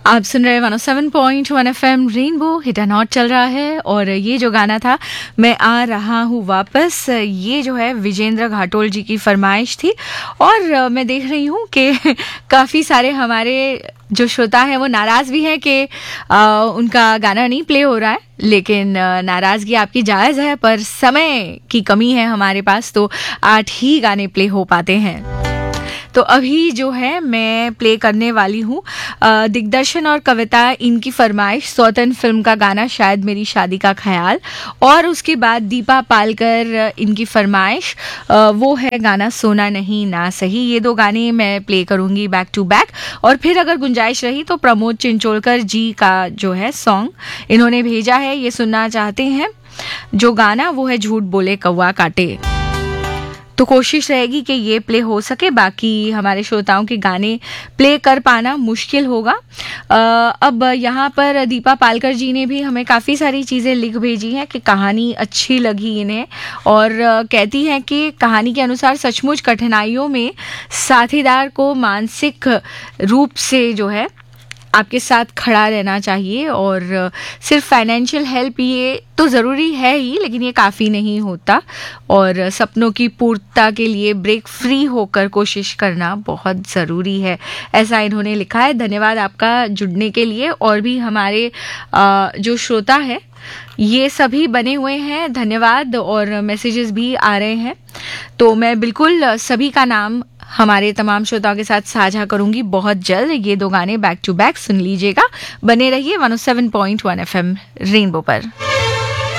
आप सुन रहे 107.1 FM rainbow hit and hot चल रहा है। और ये जो गाना था मैं आ रहा हूँ वापस, ये जो है विजेंद्र घाटोल जी की फरमाइश थी। और मैं देख रही हूँ कि काफ़ी सारे हमारे जो श्रोता हैं वो नाराज़ भी हैं कि उनका गाना नहीं प्ले हो रहा है, लेकिन नाराज़गी आपकी जायज़ है, पर समय की कमी है हमारे पास, तो 8 ही गाने प्ले हो पाते हैं। तो अभी जो है मैं प्ले करने वाली हूँ दिग्दर्शन और कविता इनकी फरमाइश सौतन फिल्म का गाना शायद मेरी शादी का ख्याल, और उसके बाद दीपा पालकर इनकी फरमाइश वो है गाना सोना नहीं ना सही। ये 2 गाने मैं प्ले करूँगी बैक टू बैक, और फिर अगर गुंजाइश रही तो प्रमोद चिंचोलकर जी का जो है सॉन्ग इन्होंने भेजा है, ये सुनना चाहते हैं। जो गाना वो है झूठ बोले कौवा काटे। तो कोशिश रहेगी कि ये प्ले हो सके, बाकी हमारे श्रोताओं के गाने प्ले कर पाना मुश्किल होगा। अब यहाँ पर दीपा पालकर जी ने भी हमें काफ़ी सारी चीज़ें लिख भेजी हैं कि कहानी अच्छी लगी इन्हें, और कहती हैं कि कहानी के अनुसार सचमुच कठिनाइयों में साथीदार को मानसिक रूप से जो है आपके साथ खड़ा रहना चाहिए, और सिर्फ फाइनेंशियल हेल्प ये तो ज़रूरी है ही, लेकिन ये काफ़ी नहीं होता, और सपनों की पूर्तता के लिए ब्रेक फ्री होकर कोशिश करना बहुत ज़रूरी है, ऐसा इन्होंने लिखा है। धन्यवाद आपका जुड़ने के लिए। और भी हमारे जो श्रोता है ये सभी बने हुए हैं, धन्यवाद, और मैसेजेस भी आ रहे हैं, तो मैं बिल्कुल सभी का नाम हमारे तमाम श्रोताओं के साथ साझा करूंगी बहुत जल्द। ये 2 गाने बैक टू बैक सुन लीजिएगा, बने रहिए 107.1 FM रेनबो पर।